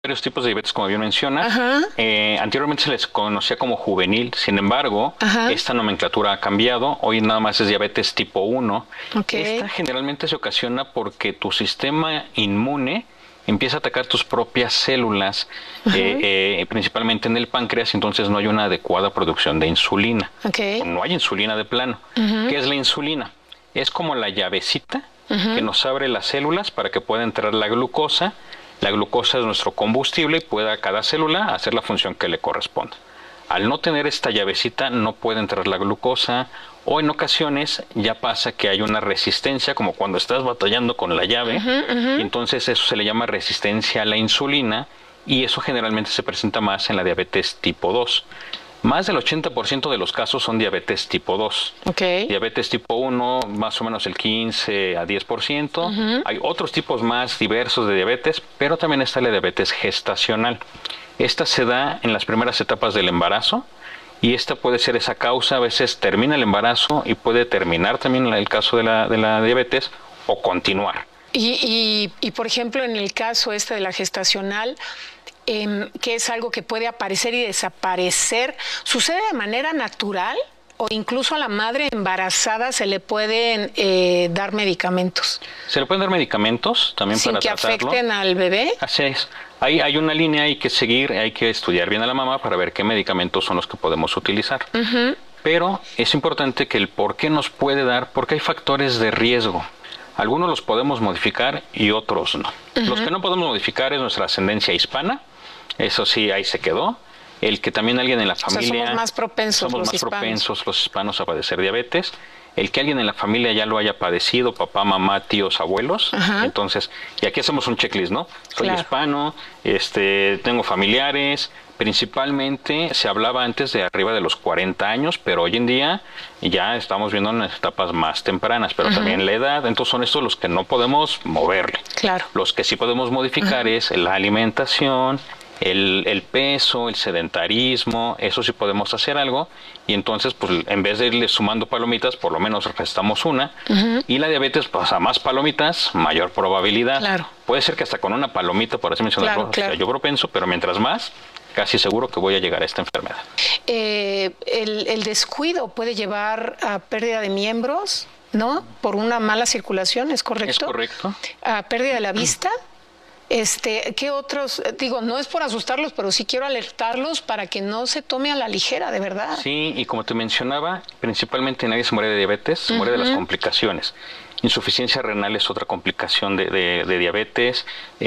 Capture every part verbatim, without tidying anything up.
varios tipos de diabetes, como bien mencionas. Ajá. Eh, anteriormente se les conocía como juvenil, sin embargo, Ajá. esta nomenclatura ha cambiado. Hoy nada más es diabetes tipo uno. Ok. Esta generalmente se ocasiona porque tu sistema inmune empieza a atacar tus propias células, eh, eh, principalmente en el páncreas, entonces no hay una adecuada producción de insulina. Ok. O no hay insulina de plano. ¿Qué es la insulina? Es como la llavecita que nos abre las células para que pueda entrar la glucosa. La glucosa es nuestro combustible y pueda cada célula hacer la función que le corresponda. Al no tener esta llavecita no puede entrar la glucosa, o en ocasiones ya pasa que hay una resistencia, como cuando estás batallando con la llave, uh-huh, uh-huh. y entonces eso se le llama resistencia a la insulina, y eso generalmente se presenta más en la diabetes tipo dos. Más del ochenta por ciento de los casos son diabetes tipo dos. Okay. Diabetes tipo uno, más o menos el quince a diez por ciento. Uh-huh. Hay otros tipos más diversos de diabetes, pero también está la diabetes gestacional. Esta se da en las primeras etapas del embarazo, y esta puede ser esa causa. A veces termina el embarazo y puede terminar también el caso de la, de la diabetes, o continuar. Y, y, y, por ejemplo, en el caso este de la gestacional, eh, que es algo que puede aparecer y desaparecer, ¿sucede de manera natural o incluso a la madre embarazada se le pueden eh, dar medicamentos? Se le pueden dar medicamentos también sin para que tratarlo. afecten al bebé. Así es. Hay, hay una línea, hay que seguir, hay que estudiar bien a la mamá para ver qué medicamentos son los que podemos utilizar. Uh-huh. Pero es importante que el por qué nos puede dar, porque hay factores de riesgo. Algunos los podemos modificar y otros no. Uh-huh. Los que no podemos modificar es nuestra ascendencia hispana. Eso sí, ahí se quedó. El que también alguien en la familia... O sea, somos más propensos somos los más hispanos. propensos los hispanos a padecer diabetes. El que alguien en la familia ya lo haya padecido, papá, mamá, tíos, abuelos. Ajá. Entonces, y aquí hacemos un checklist, ¿no? Soy claro. hispano, este, tengo familiares. Principalmente se hablaba antes de arriba de los cuarenta años, pero hoy en día ya estamos viendo en las etapas más tempranas, pero uh-huh. también la edad. Entonces son estos los que no podemos moverle. Claro. Los que sí podemos modificar uh-huh. es la alimentación, el, el peso, el sedentarismo. Eso sí podemos hacer algo, y entonces pues en vez de irle sumando palomitas, por lo menos restamos una. Uh-huh. Y la diabetes, pues a más palomitas, mayor probabilidad. Claro. Puede ser que hasta con una palomita, por así mencionarlo, claro, claro. yo propenso, pero mientras más, casi seguro que voy a llegar a esta enfermedad. Eh, el, el descuido puede llevar a pérdida de miembros, ¿no? Por una mala circulación, ¿es correcto? Es correcto. A pérdida de la vista. Este, ¿qué otros? Digo, no es por asustarlos, pero sí quiero alertarlos para que no se tome a la ligera, de verdad. Sí, y como te mencionaba, principalmente nadie se muere de diabetes, se uh-huh. muere de las complicaciones. Insuficiencia renal es otra complicación de, de, de diabetes,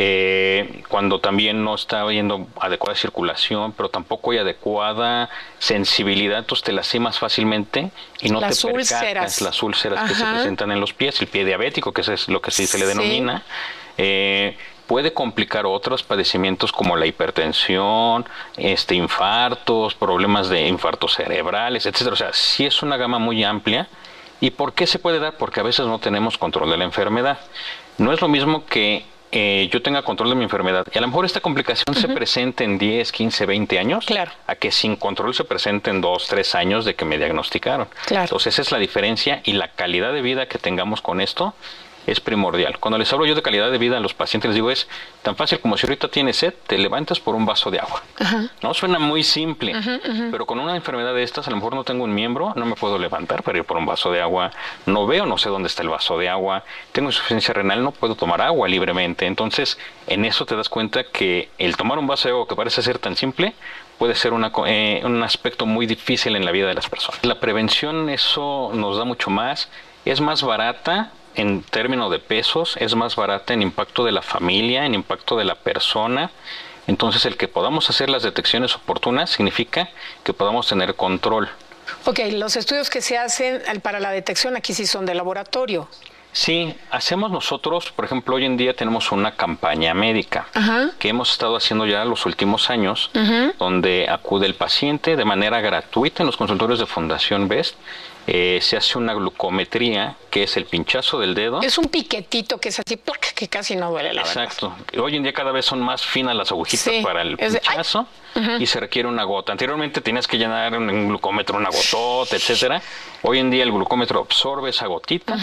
eh, cuando también no está habiendo adecuada circulación, pero tampoco hay adecuada sensibilidad, entonces te lastimas fácilmente y no las te percatas. Úlceras. Las úlceras Ajá. que se presentan en los pies, el pie diabético, que es lo que sí se le denomina. Sí. Eh, puede complicar otros padecimientos como la hipertensión, este, infartos, problemas de infartos cerebrales, etcétera. O sea, sí es una gama muy amplia. ¿Y por qué se puede dar? Porque a veces no tenemos control de la enfermedad. No es lo mismo que eh, yo tenga control de mi enfermedad y a lo mejor esta complicación uh-huh. se presente en diez, quince, veinte años, claro. a que sin control se presente en dos, tres años de que me diagnosticaron. Claro. Entonces esa es la diferencia, y la calidad de vida que tengamos con esto es primordial. Cuando les hablo yo de calidad de vida a los pacientes, les digo, es tan fácil como si ahorita tienes sed, te levantas por un vaso de agua. Uh-huh. No suena muy simple, uh-huh, uh-huh. pero con una enfermedad de estas, a lo mejor no tengo un miembro, no me puedo levantar para ir por un vaso de agua, no veo, no sé dónde está el vaso de agua, tengo insuficiencia renal, no puedo tomar agua libremente. Entonces, en eso te das cuenta que el tomar un vaso de agua que parece ser tan simple, puede ser una, eh, un aspecto muy difícil en la vida de las personas. La prevención, eso nos da mucho más, es más barata. En términos de pesos, es más barata en impacto de la familia, en impacto de la persona. Entonces, el que podamos hacer las detecciones oportunas significa que podamos tener control. Ok, los estudios que se hacen para la detección aquí sí son de laboratorio. Sí, hacemos nosotros, por ejemplo, hoy en día tenemos una campaña médica uh-huh. que hemos estado haciendo ya los últimos años, uh-huh. donde acude el paciente de manera gratuita en los consultorios de Fundación Best. Eh, se hace una glucometría, que es el pinchazo del dedo. Es un piquetito que es así, ¡plac!, que casi no duele, la Exacto. verdad. Exacto. Hoy en día cada vez son más finas las agujitas sí, para el pinchazo de, uh-huh. y se requiere una gota. Anteriormente tenías que llenar en un glucómetro una gotota, etcétera. Hoy en día el glucómetro absorbe esa gotita. Uh-huh.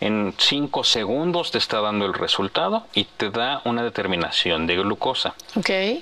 en cinco segundos te está dando el resultado y te da una determinación de glucosa. Okay.